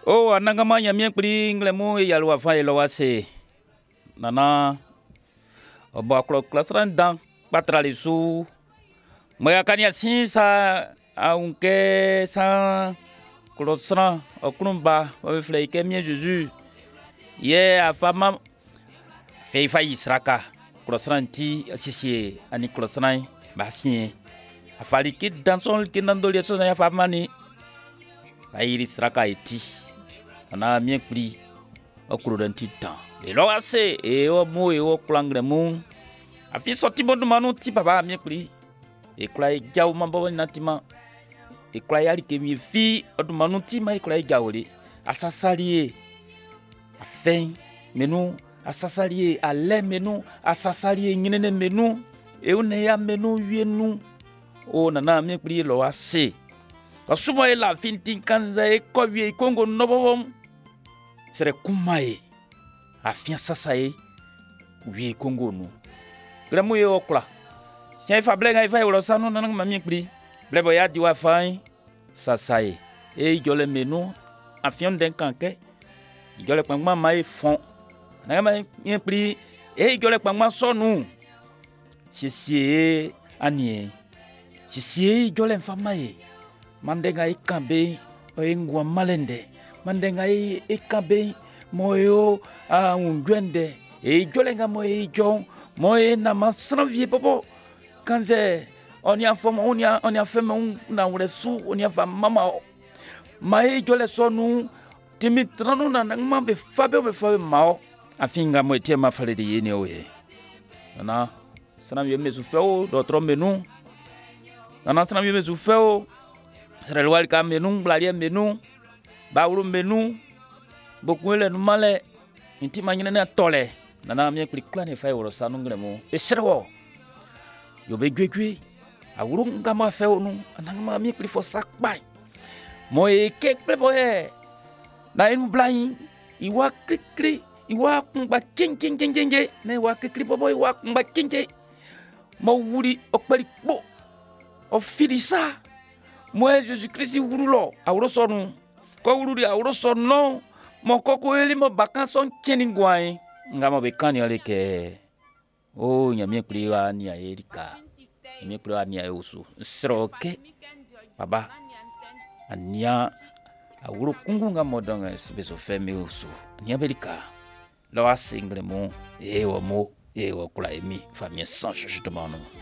Oh, anangama nyamie kpli nglemu yalwa fa elowase. Nana obo aklo klasran dan patrali su. Moya kania sinsa aunque sa klosran okrumba o fleike mie Jésus. Ye afama feifa israka klosran ti sisi ani klosran ba fien. Afali kit dans son kinandoli so na afama ni. Ba israka eti. Ana mien kpli okrudanti tan. Elo ase e o mo e o klangre mu. Afi soti bodu manu ti baba mien kpli. E klai jaw mambo natima. E klai ali ke mi fi odu manu ti ma e klai jawli. Asasalié. Afen menu asasalié ale menu asasalié nyinene menu e une ya menu wienu. O nana mien kpli lo ase. Kasumo e la fintin kanza e kowie kongo nobobom. Sere kumae afia sasa e wie kongo nu gremu ye okla chen fa blenga ifa e sanu nanang mami kpli blebo ya diwa fai sasa e jole menu afion den kanke jole pangma mai fon na ma yen kpli e jole pangma sonu sisi anie sisi jole fama e mandenga ikambe o engwa malende mandenga ikambe moyo ungwende e jolenga moyo jon moyo na masranvie popo kanze onia fama onia fema na uresu onia fa mama mai jole sonu timitranu na ngma be fabe mao afinga mo etie ma fale de yene oye na sanam ye mesu feo do tro menu na sanam ye mesu feo sera lwal ka menu blalie menu baulu menu bokwele numale intima nyina na tole nana mie kli klane fa woro sanu ngremo e serwo yo be gwegwe awuru ngama fe onu ananga mie kli fo sakpai mo e ke pleboye na in blain iwa klikli iwa kumba chenje na iwa klikli bobo iwa kumba chenje mo wuri okpari po o filisa mo Jésus Christ wurulo awuro sonu ko wururi awuro sonu mokoko eli mo bakanson cheningwai ngamo bekani ale ke o nyamie kli wa ni Erika nyamie kli wa ni usu sroke baba ania awuro kungu ngamo donga beso feme usu ni Amerika lo asingle mo e wo kula emi famille sans justement non